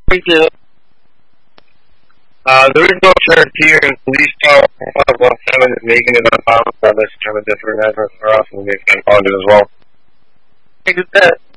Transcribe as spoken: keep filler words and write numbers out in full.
Thank you. Uh, there is no sheriff here, and police call five one seven is making it on top of this kind of different address for us, and we can call it as well. Take it that.